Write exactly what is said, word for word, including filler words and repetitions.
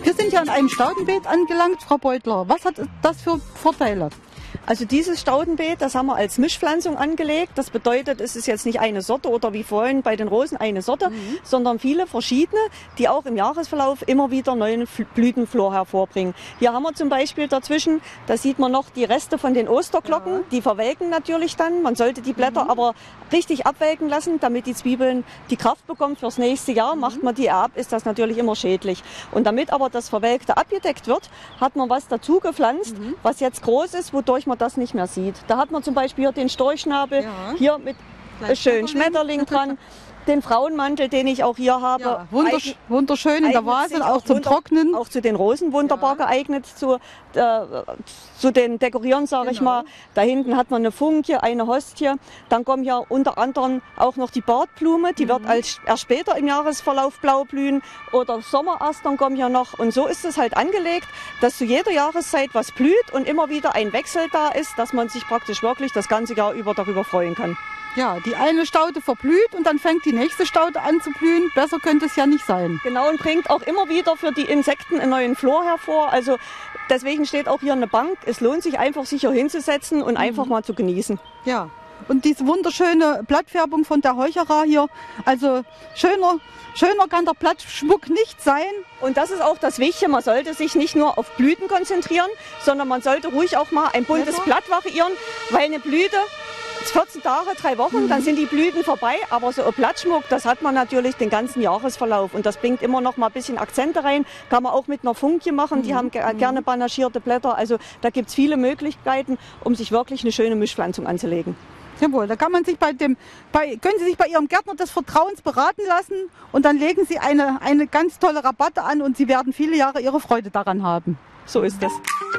Wir sind ja an einem Staudenbeet angelangt, Frau Beutler. Was hat das für Vorteile? Also dieses Staudenbeet, das haben wir als Mischpflanzung angelegt. Das bedeutet, es ist jetzt nicht eine Sorte oder wie vorhin bei den Rosen eine Sorte, mhm. sondern viele verschiedene, die auch im Jahresverlauf immer wieder neuen Blütenflor hervorbringen. Hier haben wir zum Beispiel dazwischen, da sieht man noch die Reste von den Osterglocken, ja. Die verwelken natürlich dann. Man sollte die Blätter mhm. aber richtig abwelken lassen, damit die Zwiebeln die Kraft bekommen fürs nächste Jahr. Mhm. Macht man die ab, ist das natürlich immer schädlich. Und damit aber das Verwelkte abgedeckt wird, hat man was dazu gepflanzt, mhm. was jetzt groß ist, wodurch man das nicht mehr sieht. Da hat man zum Beispiel hier den Storchschnabel, ja. hier mit schönen Schmetterling dran, den Frauenmantel, den ich auch hier habe. Ja, wundersch wunderschön in der Vase, auch zum Trocknen. Auch zu den Rosen wunderbar ja. geeignet, zu, äh, zu den Dekorieren, sage genau. ich mal. Da hinten hat man eine Funkie, eine Hostie. Dann kommen ja unter anderem auch noch die Bartblume, die mhm. wird als, erst später im Jahresverlauf blau blühen. Oder Sommerastern kommen ja noch. Und so ist es halt angelegt, dass zu jeder Jahreszeit was blüht und immer wieder ein Wechsel da ist, dass man sich praktisch wirklich das ganze Jahr über darüber freuen kann. Ja, die eine Staude verblüht und dann fängt die nächste Staude an zu blühen. Besser könnte es ja nicht sein. Genau, und bringt auch immer wieder für die Insekten einen neuen Flor hervor. Also deswegen steht auch hier eine Bank. Es lohnt sich einfach, sich hier hinzusetzen und mhm. einfach mal zu genießen. Ja, und diese wunderschöne Blattfärbung von der Heuchera hier. Also schöner, schöner kann der Blattschmuck nicht sein. Und das ist auch das Wichtige. Man sollte sich nicht nur auf Blüten konzentrieren, sondern man sollte ruhig auch mal ein buntes ja. Blatt variieren, weil eine Blüte vierzehn Tage, drei Wochen, mhm. dann sind die Blüten vorbei. Aber so ein Blattschmuck, das hat man natürlich den ganzen Jahresverlauf. Und das bringt immer noch mal ein bisschen Akzente rein. Kann man auch mit einer Funkie machen. Mhm. Die haben ge mhm. gerne panaschierte Blätter. Also da gibt es viele Möglichkeiten, um sich wirklich eine schöne Mischpflanzung anzulegen. Jawohl, da kann man sich bei dem, bei, können Sie sich bei Ihrem Gärtner des Vertrauens beraten lassen und dann legen Sie eine, eine ganz tolle Rabatte an und Sie werden viele Jahre Ihre Freude daran haben. So ist das.